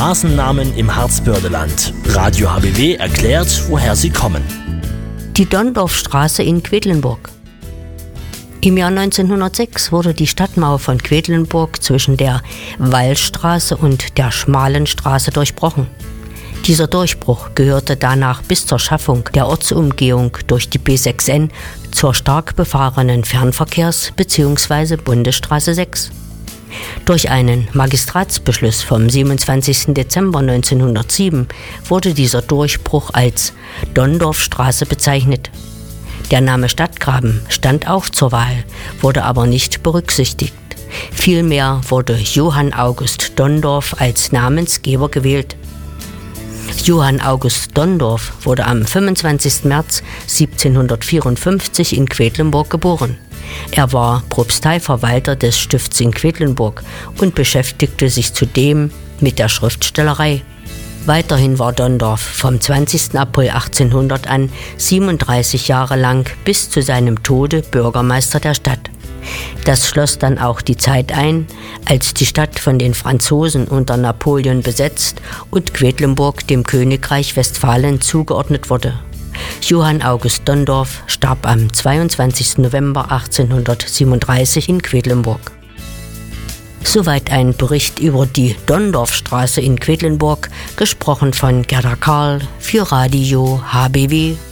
Straßennamen im Harzbördeland. Radio HBW erklärt, woher sie kommen. Die Donndorfstraße in Quedlinburg. Im Jahr 1906 wurde die Stadtmauer von Quedlinburg zwischen der Wallstraße und der Schmalen Straße durchbrochen. Dieser Durchbruch gehörte danach bis zur Schaffung der Ortsumgehung durch die B6N zur stark befahrenen Fernverkehrs- bzw. Bundesstraße 6. Durch einen Magistratsbeschluss vom 27. Dezember 1907 wurde dieser Durchbruch als Donndorfstraße bezeichnet. Der Name Stadtgraben stand auch zur Wahl, wurde aber nicht berücksichtigt. Vielmehr wurde Johann August Donndorf als Namensgeber gewählt. Johann August Donndorf wurde am 25. März 1754 in Quedlinburg geboren. Er war Propsteiverwalter des Stifts in Quedlinburg und beschäftigte sich zudem mit der Schriftstellerei. Weiterhin war Donndorf vom 20. April 1800 an 37 Jahre lang bis zu seinem Tode Bürgermeister der Stadt. Das schloss dann auch die Zeit ein, als die Stadt von den Franzosen unter Napoleon besetzt und Quedlinburg dem Königreich Westfalen zugeordnet wurde. Johann August Donndorf starb am 22. November 1837 in Quedlinburg. Soweit ein Bericht über die Donndorfstraße in Quedlinburg, gesprochen von Gerda Karl für Radio HBW.